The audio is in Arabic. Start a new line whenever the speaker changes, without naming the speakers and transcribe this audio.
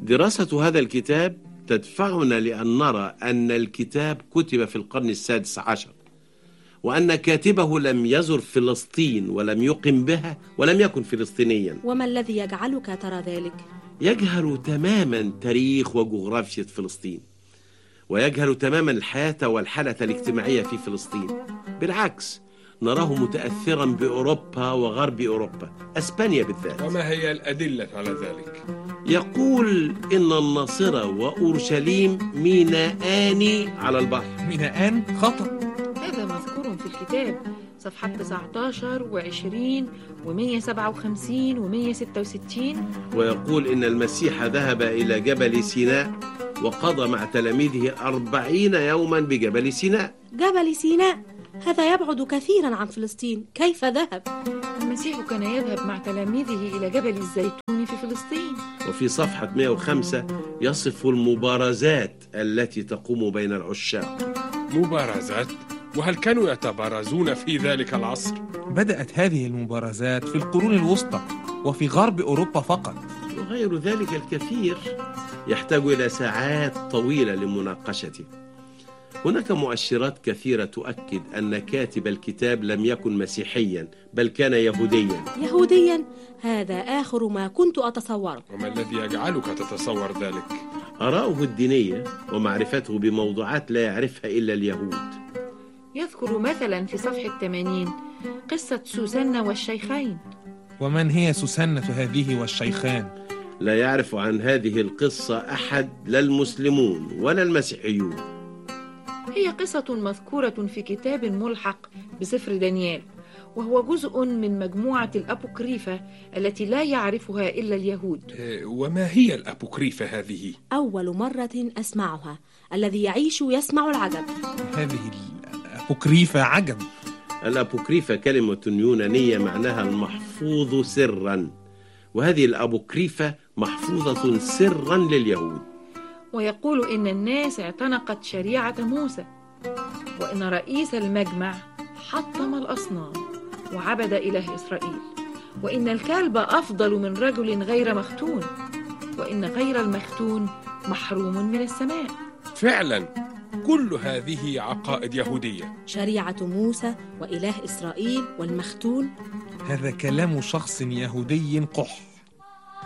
دراسة هذا الكتاب تدفعنا لأن نرى أن الكتاب كتب في القرن السادس عشر، وأن كاتبه لم يزر فلسطين ولم يقم بها ولم يكن فلسطينيا.
وما الذي يجعلك ترى ذلك؟
يجهل تماما تاريخ وجغرافية فلسطين، ويجهل تماما الحياة والحالة الاجتماعية في فلسطين. بالعكس، نراه متأثرا بأوروبا وغرب أوروبا، أسبانيا بالذات.
وما هي الأدلة على ذلك؟
يقول إن الناصرة وأورشليم ميناءان على البحر.
ميناءان؟ خطأ.
هذا مذكور في الكتاب، صفحة 19 و20 و157 و166.
ويقول إن المسيح ذهب إلى جبل سيناء وقضى مع تلاميذه 40 يوما بجبل سيناء.
جبل سيناء هذا يبعد كثيرا عن فلسطين، كيف ذهب؟
المسيح كان يذهب مع تلاميذه إلى جبل الزيتون في فلسطين.
وفي صفحة 105 يصف المبارزات التي تقوم بين العشاق.
مبارزات؟ وهل كانوا يتبارزون في ذلك العصر؟
بدأت هذه المبارزات في القرون الوسطى وفي غرب أوروبا فقط.
وغير ذلك الكثير يحتاج إلى ساعات طويلة لمناقشته. هناك مؤشرات كثيرة تؤكد أن كاتب الكتاب لم يكن مسيحيا، بل كان يهوديا.
يهوديا؟ هذا آخر ما كنت أتصوره.
وما الذي يجعلك تتصور ذلك؟
آراؤه الدينية ومعرفته بموضوعات لا يعرفها إلا اليهود.
يذكر مثلا في صفحة 80 قصة سوسنة والشيخين.
ومن هي سوسنة هذه والشيخان؟
لا يعرف عن هذه القصة أحد، لا المسلمون ولا المسيحيون.
هي قصة مذكورة في كتاب ملحق بسفر دانيال، وهو جزء من مجموعة الأبوكريفة التي لا يعرفها إلا اليهود.
وما هي الأبوكريفة هذه؟
أول مرة أسمعها، الذي يعيش يسمع العجب.
هذه الأبوكريفة عجب.
الأبوكريفة كلمة يونانية معناها المحفوظ سرا، وهذه الأبوكريفة محفوظة سرا لليهود.
ويقول إن الناس اعتنقت شريعة موسى، وإن رئيس المجمع حطم الأصنام وعبد إله إسرائيل، وإن الكلب أفضل من رجل غير مختون، وإن غير المختون محروم من السماء.
فعلا كل هذه عقائد يهودية.
شريعة موسى وإله إسرائيل والمختون.
هذا كلام شخص يهودي قح.